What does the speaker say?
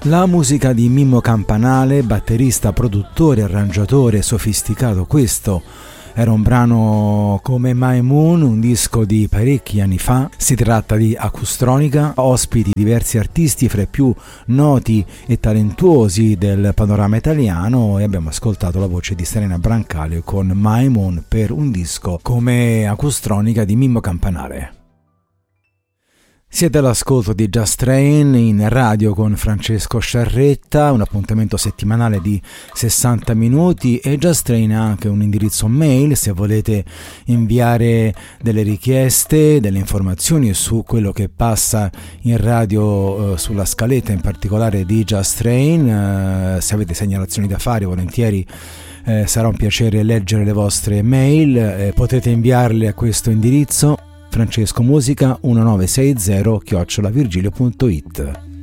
La musica di Mimmo Campanale, batterista, produttore, arrangiatore sofisticato. Questo era un brano come My Moon, un disco di parecchi anni fa. Si tratta di Acustronica, ospiti diversi artisti fra i più noti e talentuosi del panorama italiano, e abbiamo ascoltato la voce di Serena Brancale con My Moon per un disco come Acustronica di Mimmo Campanale. Siete all'ascolto di Just Train in radio con Francesco Sciarretta, un appuntamento settimanale di 60 minuti, e Just Train ha anche un indirizzo mail se volete inviare delle richieste, delle informazioni su quello che passa in radio, sulla scaletta in particolare di Just Train. Se avete segnalazioni da fare, volentieri sarà un piacere leggere le vostre mail, potete inviarle a questo indirizzo francescomusica1960@virgilio.it.